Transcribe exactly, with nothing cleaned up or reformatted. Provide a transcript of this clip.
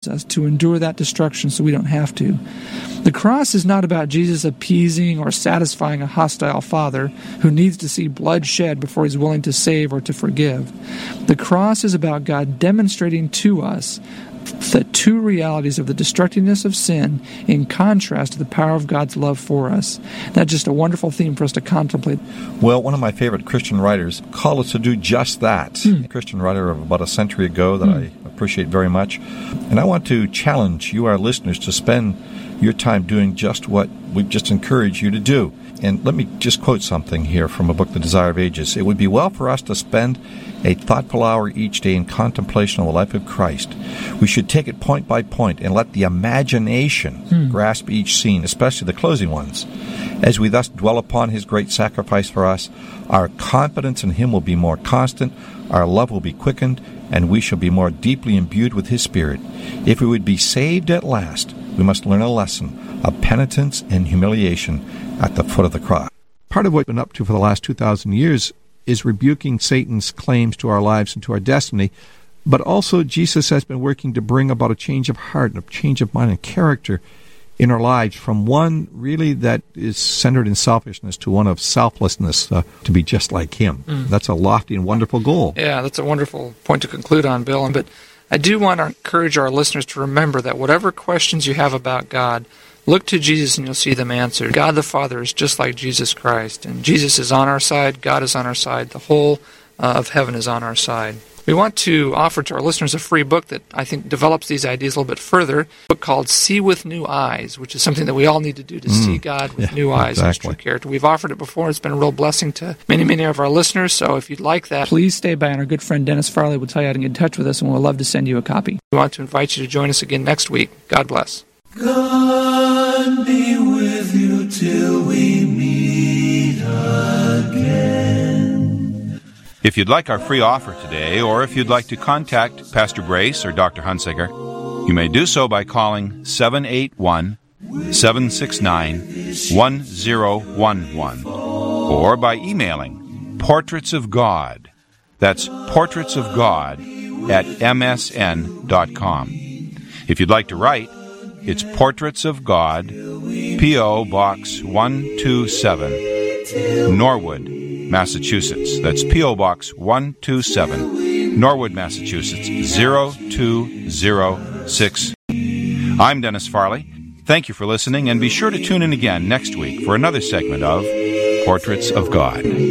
us to endure that destruction so we don't have to. The cross is not about Jesus appeasing or satisfying a hostile father who needs to see blood shed before he's willing to save or to forgive. The cross is about God demonstrating to us the two realities of the destructiveness of sin in contrast to the power of God's love for us. That's just a wonderful theme for us to contemplate. Well, one of my favorite Christian writers called us to do just that. Hmm. A Christian writer of about a century ago that hmm. I appreciate very much. And I want to challenge you, our listeners, to spend your time doing just what we've just encouraged you to do. And let me just quote something here from a book, The Desire of Ages. It would be well for us to spend a thoughtful hour each day in contemplation of the life of Christ. We should take it point by point and let the imagination hmm. grasp each scene, especially the closing ones. As we thus dwell upon his great sacrifice for us, our confidence in him will be more constant, our love will be quickened, and we shall be more deeply imbued with his Spirit. If we would be saved at last, we must learn a lesson of penitence and humiliation at the foot of the cross. Part of what we've been up to for the last two thousand years is rebuking Satan's claims to our lives and to our destiny, but also Jesus has been working to bring about a change of heart and a change of mind and character in our lives, from one really that is centered in selfishness to one of selflessness, uh, to be just like him. Mm. That's a lofty and wonderful goal. Yeah, that's a wonderful point to conclude on, Bill. But I do want to encourage our listeners to remember that whatever questions you have about God, look to Jesus and you'll see them answered. God the Father is just like Jesus Christ, and Jesus is on our side, God is on our side, the whole uh, of heaven is on our side. We want to offer to our listeners a free book that I think develops these ideas a little bit further, a book called See with New Eyes, which is something that we all need to do, to mm. see God with yeah, new eyes and his exactly. true character. We've offered it before. It's been a real blessing to many, many of our listeners, so if you'd like that, please stay by, and our good friend Dennis Farley will tell you how to get in touch with us, and we'll love to send you a copy. We want to invite you to join us again next week. God bless. God be with you till we meet again. If you'd like our free offer today, or if you'd like to contact Pastor Brace or Doctor Hunsaker, you may do so by calling seven eight one, seven six nine, one zero one one, or by emailing Portraits of God. That's Portraits of God at m s n dot com. If you'd like to write, it's Portraits of God, P O. Box one two seven, Norwood, Massachusetts. That's P O. Box one two seven, Norwood, Massachusetts, zero two zero six. I'm Dennis Farley. Thank you for listening, and be sure to tune in again next week for another segment of Portraits of God.